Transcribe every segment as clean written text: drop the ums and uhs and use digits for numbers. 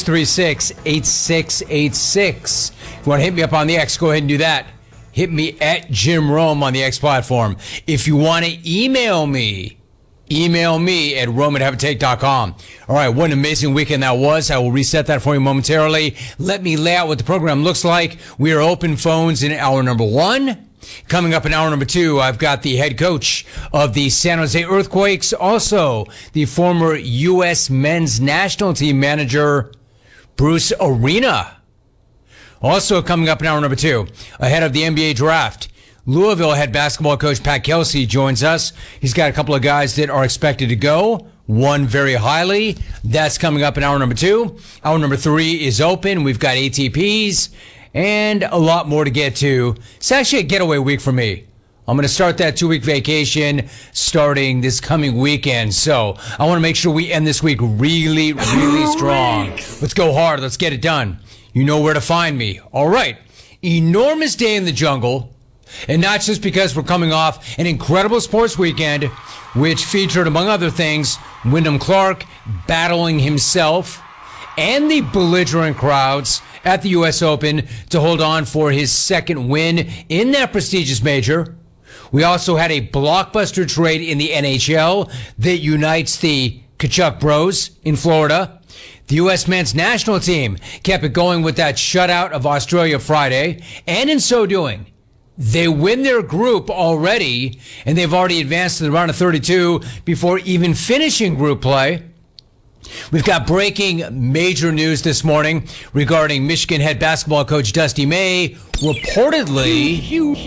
866-836-8686. If you want to hit me up on the X, go ahead and do that. Hit me at Jim Rome on the X platform. If you want to email me at rome@haveatake.com. All right, what an amazing weekend that was. I will reset that for you momentarily. Let me lay out what the program looks like. We are open phones in hour number 1. Coming up in hour number 2, I've got the head coach of the San Jose Earthquakes, also the former U.S. men's national team manager, Bruce Arena. Also coming up in hour number 2, ahead of the NBA draft, Louisville head basketball coach Pat Kelsey joins us. He's got a couple of guys that are expected to go, one very highly. That's coming up in hour number 2. Hour number 3 is open. We've got ATPs and a lot more to get to. It's actually a getaway week for me. I'm going to start that 2-week vacation starting this coming weekend. So I want to make sure we end this week really, really strong. Let's go hard. Let's get it done. You know where to find me. All right. Enormous day in the jungle. And not just because we're coming off an incredible sports weekend, which featured, among other things, Wyndham Clark battling himself and the belligerent crowds at the U.S. Open to hold on for his second win in that prestigious major. We also had a blockbuster trade in the NHL that unites the Kachuk Bros in Florida. The U.S. men's national team kept it going with that shutout of Australia Friday, and in so doing, they win their group already, and they've already advanced to the round of 32 before even finishing group play. We've got breaking major news this morning regarding Michigan head basketball coach Dusty May, reportedly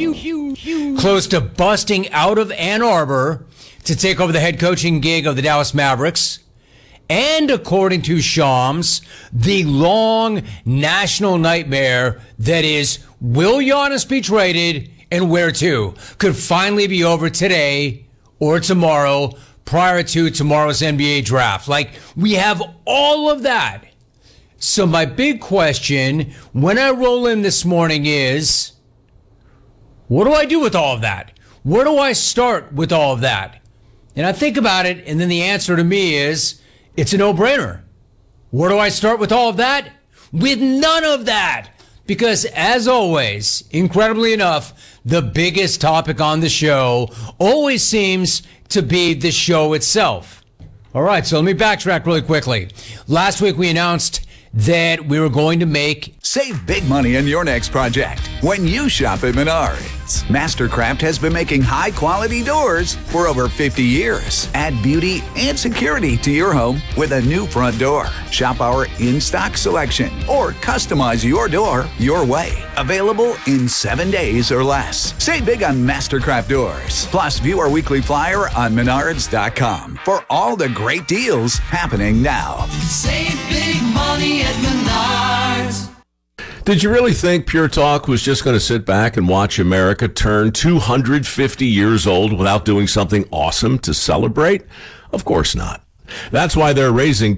close to busting out of Ann Arbor to take over the head coaching gig of the Dallas Mavericks. And according to Shams, the long national nightmare that is, will Giannis be traded and where to, could finally be over today or tomorrow prior to tomorrow's NBA draft. Like, we have all of that. So my big question when I roll in this morning is, what do I do with all of that? Where do I start with all of that? And I think about it, and then the answer to me is, it's a no-brainer. Where do I start with all of that? With none of that. Because as always, incredibly enough, the biggest topic on the show always seems to be the show itself. All right, so let me backtrack really quickly. Last week we announced that we were going to Save big money on your next project when you shop at Menards. Mastercraft has been making high-quality doors for over 50 years. Add beauty and security to your home with a new front door. Shop our in-stock selection or customize your door your way. Available in 7 days or less. Save big on Mastercraft doors. Plus, view our weekly flyer on Menards.com for all the great deals happening now. Save big money at Menards. Did you really think Pure Talk was just going to sit back and watch America turn 250 years old without doing something awesome to celebrate? Of course not. That's why they're raising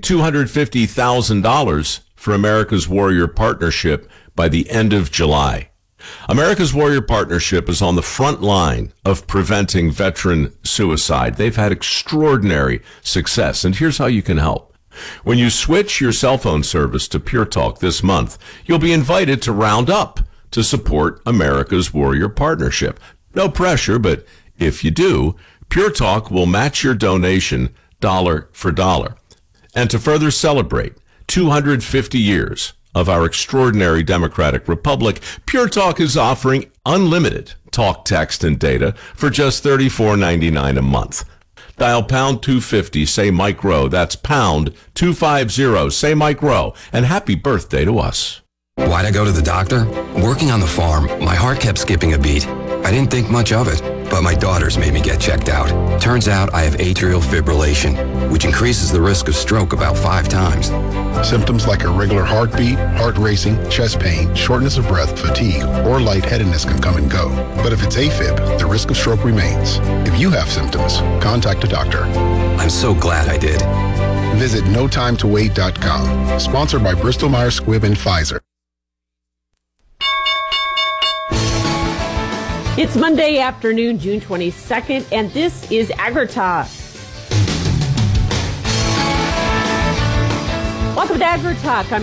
$250,000 for America's Warrior Partnership by the end of July. America's Warrior Partnership is on the front line of preventing veteran suicide. They've had extraordinary success, and here's how you can help. When you switch your cell phone service to Pure Talk this month, you'll be invited to round up to support America's Warrior Partnership. No pressure, but if you do, Pure Talk will match your donation dollar for dollar. And to further celebrate 250 years of our extraordinary democratic republic, Pure Talk is offering unlimited talk, text, and data for just $34.99 a month. Dial pound 250, say Mike Rowe. That's pound 250, say Mike Rowe. And happy birthday to us. Why'd I go to the doctor? Working on the farm, my heart kept skipping a beat. I didn't think much of it, but my daughters made me get checked out. Turns out I have atrial fibrillation, which increases the risk of stroke about 5 times. Symptoms like irregular heartbeat, heart racing, chest pain, shortness of breath, fatigue, or lightheadedness can come and go. But if it's AFib, the risk of stroke remains. If you have symptoms, contact a doctor. I'm so glad I did. Visit notimetowait.com. Sponsored by Bristol Myers Squibb and Pfizer. It's Monday afternoon, June 22nd, and this is AgriTalk. Welcome to AgriTalk. I'm